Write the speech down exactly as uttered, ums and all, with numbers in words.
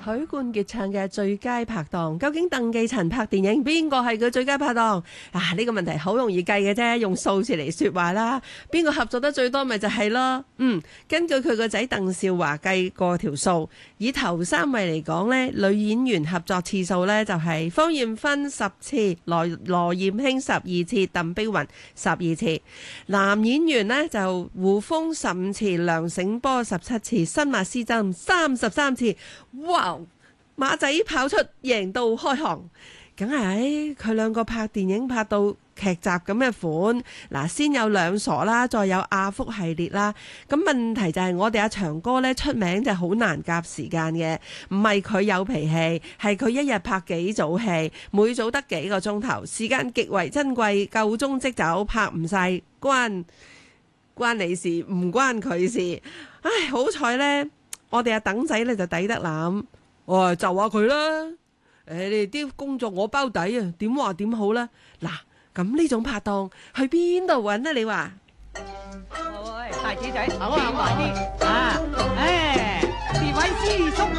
許冠傑唱嘅最佳拍檔，究竟鄧寄塵拍電影邊個係佢最佳拍檔啊？呢個問題好容易計嘅啫，用數字嚟說話啦。邊個合作得最多咪就係咯。嗯，根據佢個仔鄧兆華計過條數，以頭三位嚟講呢，女演員合作次數呢就係芳艷芬十次，羅羅艷卿十二次，鄧碧雲十二次。男演員呢就胡楓十五次，梁醒波十七次，新馬師曾三十三次。哇！馬仔跑出贏到開行，梗係佢兩個拍電影拍到劇集咁嘅款。嗱，先有兩傻啦，再有阿福系列啦。咁問題就係我哋阿長哥呢出名就好難夾時間嘅，唔係佢有脾氣，係佢一日拍幾組戲，每組得幾個鐘頭，時間極為珍貴，夠鐘即走，拍唔晒關關你事，唔關佢事。唉，好彩呢。我哋阿等仔咧就抵得諗，我就話佢啦。誒，你哋啲工作我包底啊，點話點好啦？嗱，咁呢種拍檔去邊度揾啊？你話？ 喂，大姐仔，好啊，快啲啊！誒，別位師叔。